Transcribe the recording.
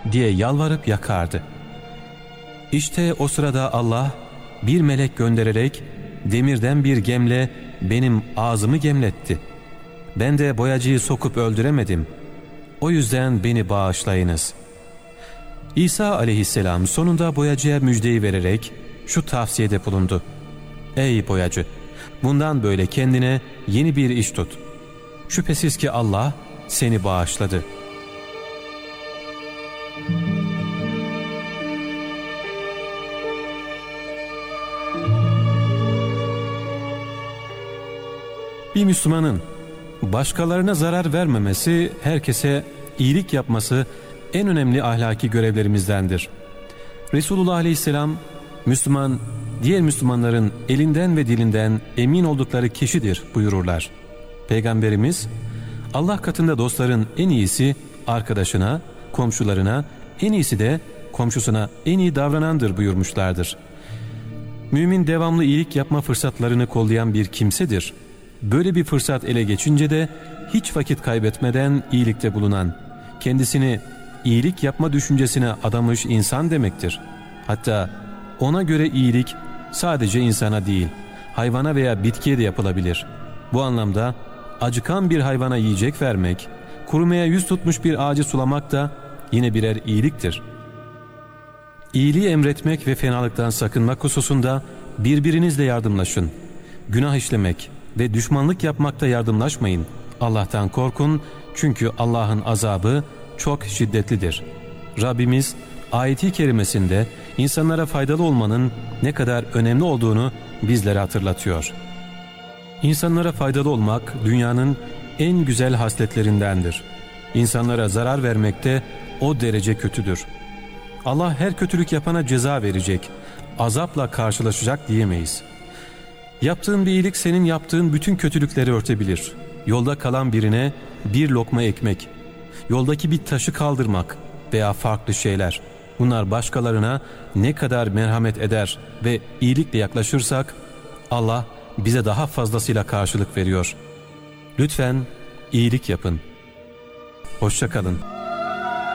diye yalvarıp yakardı. İşte o sırada Allah bir melek göndererek demirden bir gemle benim ağzımı gemletti. Ben de boyacıyı sokup öldüremedim. O yüzden beni bağışlayınız. İsa aleyhisselam sonunda boyacıya müjdeyi vererek şu tavsiyede bulundu. Ey boyacı! Bundan böyle kendine yeni bir iş tut. Şüphesiz ki Allah seni bağışladı. Bir Müslümanın başkalarına zarar vermemesi, herkese iyilik yapması en önemli ahlaki görevlerimizdendir. Resulullah Aleyhisselam, Müslüman, diğer Müslümanların elinden ve dilinden emin oldukları kişidir buyururlar. Peygamberimiz, Allah katında dostların en iyisi arkadaşına, komşularına, en iyisi de komşusuna en iyi davranandır buyurmuşlardır. Mümin devamlı iyilik yapma fırsatlarını kollayan bir kimsedir. Böyle bir fırsat ele geçince de hiç vakit kaybetmeden iyilikte bulunan, kendisini iyilik yapma düşüncesine adamış insan demektir. Hatta ona göre iyilik sadece insana değil, hayvana veya bitkiye de yapılabilir. Bu anlamda acıkan bir hayvana yiyecek vermek, kurumaya yüz tutmuş bir ağacı sulamak da yine birer iyiliktir. İyiliği emretmek ve fenalıktan sakınmak hususunda birbirinizle yardımlaşın. Günah işlemek ve düşmanlık yapmakta yardımlaşmayın. Allah'tan korkun, çünkü Allah'ın azabı çok şiddetlidir. Rabbimiz ayeti kerimesinde insanlara faydalı olmanın ne kadar önemli olduğunu bizlere hatırlatıyor. İnsanlara faydalı olmak dünyanın en güzel hasletlerindendir. İnsanlara zarar vermek de o derece kötüdür. Allah her kötülük yapana ceza verecek, azapla karşılaşacak diyemeyiz. Yaptığın bir iyilik senin yaptığın bütün kötülükleri örtebilir. Yolda kalan birine bir lokma ekmek, yoldaki bir taşı kaldırmak veya farklı şeyler. Bunlar başkalarına ne kadar merhamet eder ve iyilikle yaklaşırsak Allah bize daha fazlasıyla karşılık veriyor. Lütfen iyilik yapın. Hoşça kalın.